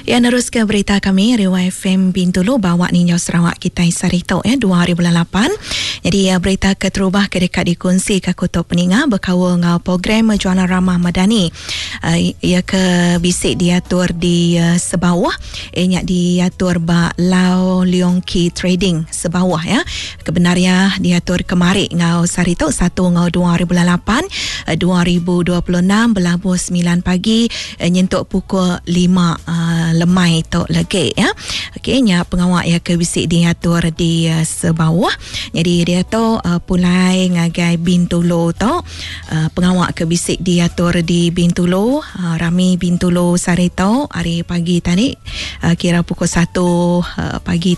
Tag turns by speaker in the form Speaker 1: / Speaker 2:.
Speaker 1: Ya, neruskan berita kami Rewa FM Bintulu bawa ninjau Sarawak kita sarito 2008. Jadi berita keterubah kedekat dikongsi ke kutub peninga berkawal dengan program Juana Ramah Madani. Ia ke bisik diatur di sebawah, nyak diatur ba Lau Leong Ki Trading sebawah ya. Kebenarnya diatur kemari ngau sarito 1 ngau 2008 2026 berlabuh 9 pagi nyentuk pukul 5 lemai tok lagi ya. Okey, nya pengawal ya ke bisik diatur di sebawah. Jadi dia tu pulai ngagai Bintulu tok. Pengawal ke bisik diatur di Bintulu, Rami Bintulu sarito hari pagi tadi kira pukul 1 pagi